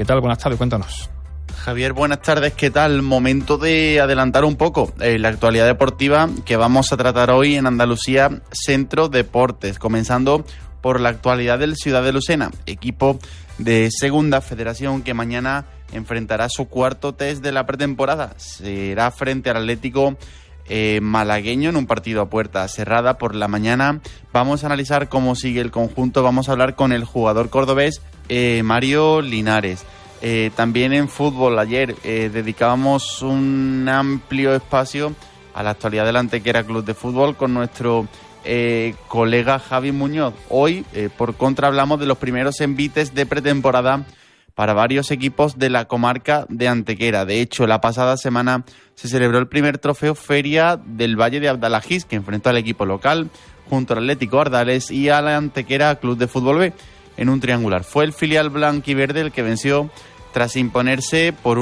¿Qué tal? Buenas tardes, cuéntanos. Javier, buenas tardes, ¿qué tal? Momento de adelantar un poco la actualidad deportiva que vamos a tratar hoy en Andalucía Centro Deportes, comenzando por la actualidad del Ciudad de Lucena, equipo de Segunda Federación que mañana enfrentará su cuarto test de la pretemporada. Será frente al Atlético malagueño en un partido a puerta cerrada por la mañana. Vamos a analizar cómo sigue el conjunto, vamos a hablar con el jugador cordobés Mario Linares. También en fútbol, ayer dedicábamos un amplio espacio a la actualidad del Antequera Club de Fútbol con nuestro colega Javi Muñoz. Hoy, por contra, hablamos de los primeros envites de pretemporada para varios equipos de la comarca de Antequera. De hecho, la pasada semana se celebró el primer trofeo Feria del Valle de Abdalajís, que enfrentó al equipo local junto al Atlético Ardales y a la Antequera Club de Fútbol B en un triangular. Fue el filial blanquiverde el que venció tras imponerse por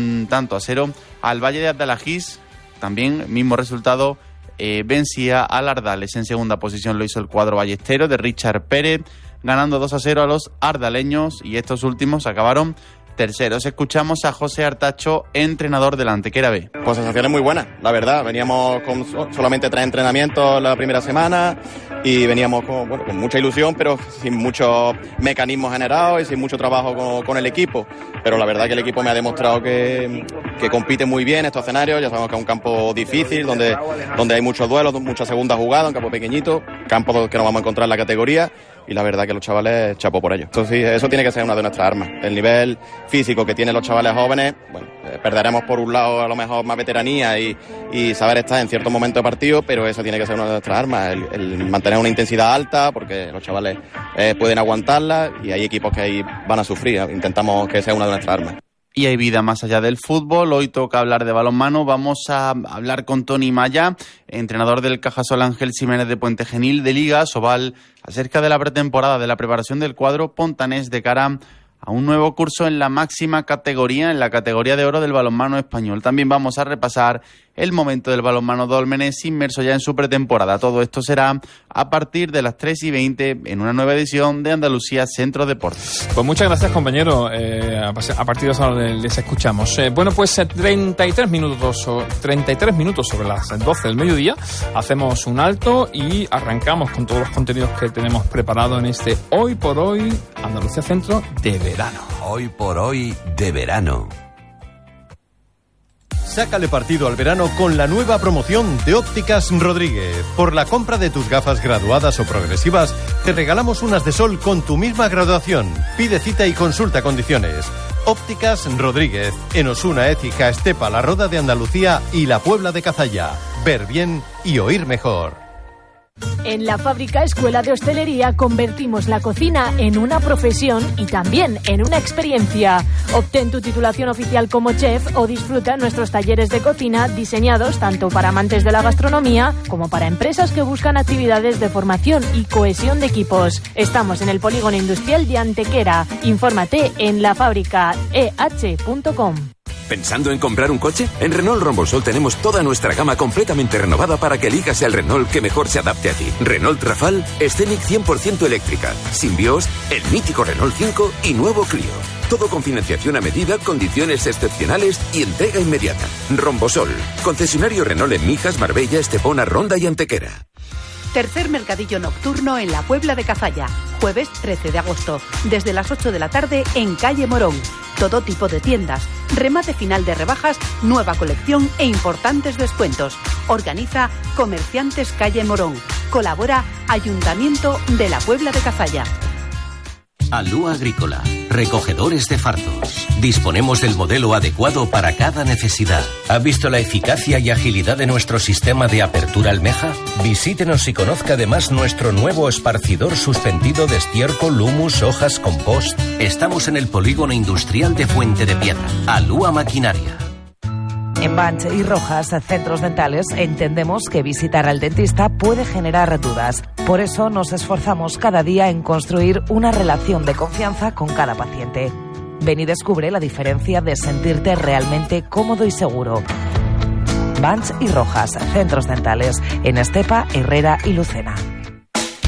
1-0 al Valle de Abdalajís. También, mismo resultado, vencía al Ardales. En segunda posición lo hizo el cuadro ballestero de Richard Pérez, ganando 2-0 a los ardaleños, y estos últimos acabaron terceros. Escuchamos a José Artacho, entrenador del Antequera B. Pues sensaciones muy buenas, la verdad. Veníamos con solamente 3 entrenamientos la primera semana y veníamos con mucha ilusión, pero sin muchos mecanismos generados y sin mucho trabajo con el equipo. Pero la verdad que el equipo me ha demostrado que compite muy bien estos escenarios. Ya sabemos que es un campo difícil, donde hay muchos duelos, mucha segunda jugada, un campo pequeñito, campo que no vamos a encontrar en la categoría. Y la verdad que los chavales chapó por ello. Entonces, sí, eso tiene que ser una de nuestras armas. El nivel físico que tienen los chavales jóvenes, perderemos por un lado a lo mejor más veteranía y saber estar en ciertos momentos de partido, pero eso tiene que ser una de nuestras armas, el mantener una intensidad alta, porque los chavales pueden aguantarla y hay equipos que ahí van a sufrir. Intentamos que sea una de nuestras armas. Y hay vida más allá del fútbol. Hoy toca hablar de balonmano. Vamos a hablar con Tony Maya, entrenador del Cajasol Ángel Jiménez de Puente Genil de Liga Sobal, acerca de la pretemporada, de la preparación del cuadro pontanés de cara a un nuevo curso en la máxima categoría, en la categoría de oro del balonmano español. También vamos a repasar el momento del balonmano Dólmenes, inmerso ya en su pretemporada. Todo esto será a partir de las 3:20 en una nueva edición de Andalucía Centro Deportes. Pues muchas gracias, compañero. A partir de esa hora les escuchamos. 33 minutos sobre las 12 del mediodía. Hacemos un alto y arrancamos con todos los contenidos que tenemos preparados en este Hoy por Hoy Andalucía Centro de verano. Hoy por Hoy de verano. Sácale partido al verano con la nueva promoción de Ópticas Rodríguez. Por la compra de tus gafas graduadas o progresivas, te regalamos unas de sol con tu misma graduación. Pide cita y consulta condiciones. Ópticas Rodríguez, en Osuna, Écija, Estepa, La Roda de Andalucía y La Puebla de Cazalla. Ver bien y oír mejor. En la Fábrica Escuela de Hostelería convertimos la cocina en una profesión y también en una experiencia. Obtén tu titulación oficial como chef o disfruta nuestros talleres de cocina diseñados tanto para amantes de la gastronomía como para empresas que buscan actividades de formación y cohesión de equipos. Estamos en el Polígono Industrial de Antequera. Infórmate en lafabricaeh.com. ¿Pensando en comprar un coche? En Renault Rombosol tenemos toda nuestra gama completamente renovada para que elijas el Renault que mejor se adapte a ti. Renault Rafale, Scenic 100% eléctrica, Symbios, el mítico Renault 5 y nuevo Clio. Todo con financiación a medida, condiciones excepcionales y entrega inmediata. Rombosol, concesionario Renault en Mijas, Marbella, Estepona, Ronda y Antequera. Tercer mercadillo nocturno en la Puebla de Cazalla, jueves 13 de agosto, desde las 8 de la tarde en calle Morón. Todo tipo de tiendas, remate final de rebajas, nueva colección e importantes descuentos. Organiza Comerciantes Calle Morón. Colabora Ayuntamiento de la Puebla de Cazalla. Alúa Agrícola, recogedores de fardos. Disponemos del modelo adecuado para cada necesidad. ¿Ha visto la eficacia y agilidad de nuestro sistema de apertura almeja? Visítenos y conozca además nuestro nuevo esparcidor suspendido de estiércol, humus, hojas, compost. Estamos en el Polígono Industrial de Fuente de Piedra. Alúa Maquinaria. En Banch y Rojas, centros dentales, entendemos que visitar al dentista puede generar dudas. Por eso nos esforzamos cada día en construir una relación de confianza con cada paciente. Ven y descubre la diferencia de sentirte realmente cómodo y seguro. Banch y Rojas, centros dentales, en Estepa, Herrera y Lucena.